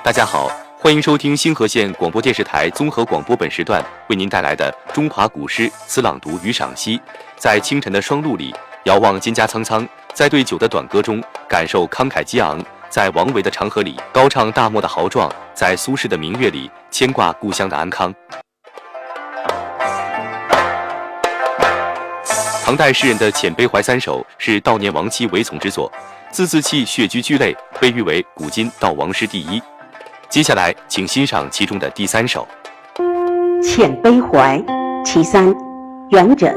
大家好，欢迎收听星河县广播电视台综合广播本时段为您带来的中华古诗词朗读与赏析。在清晨的霜露里，遥望蒹葭苍苍；在对酒的短歌中，感受慷慨激昂；在王维的长河里，高唱大漠的豪壮；在苏轼的明月里，牵挂故乡的安康。唐代诗人的遣悲怀三首是悼念亡妻为从之作，字字泣血居居泪，被誉为古今悼亡诗第一。接下来，请欣赏其中的第3首 《遣悲怀》其3，元稹。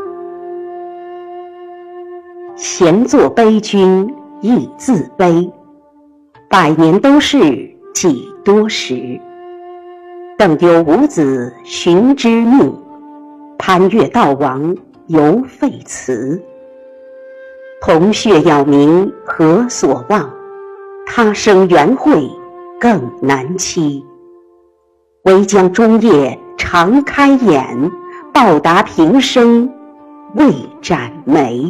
闲坐悲君亦自悲，百年都是几多时。邓幽无子寻知命，潘岳悼亡犹废词。铜血杳冥何所望？他生缘会更难期。唯将终夜常开眼，报答平生未展眉。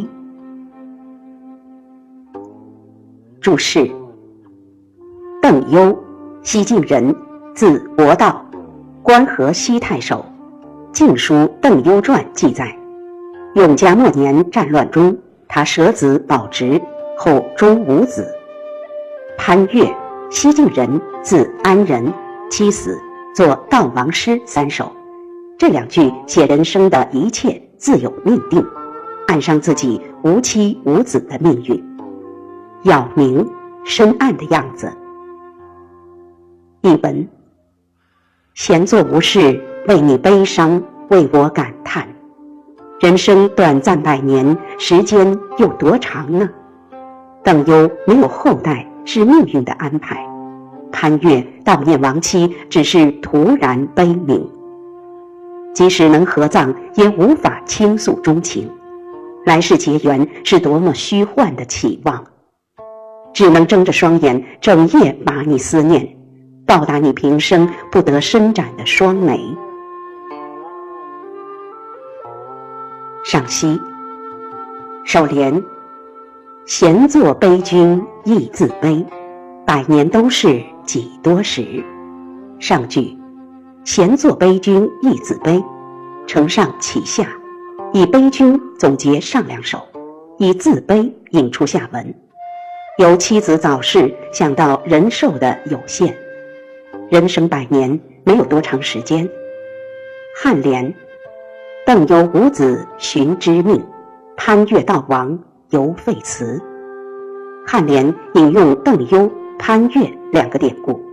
注释：邓幽，西晋人，字伯道，关河西太守。《晋书·邓幽传》记载，永嘉末年战乱中，他舍子保直，后终无子。潘岳，西晋人，字安仁，妻死，作悼亡诗3首。这2句写人生的一切自有命定，暗伤自己无妻无子的命运。杳冥，深暗的样子。译文：闲坐无事，为你悲伤，为我感叹。人生短暂百年，时间有多长呢？邓幽没有后代，是命运的安排；潘岳悼念亡妻，只是突然悲悯。即使能合葬，也无法倾诉衷情。来世结缘是多么虚幻的期望，只能睁着双眼，整夜把你思念，报答你平生不得伸展的双眉。赏析：首联：闲坐悲君亦自悲，百年都是几多时。上句：闲坐悲君亦自悲，承上启下，以悲君总结上2首，以自悲引出下文。由妻子早逝想到人寿的有限，人生百年没有多长时间。颔联：邓幽无子寻知命，潘岳悼亡犹废词。颔联引用邓幽、潘岳2个典故。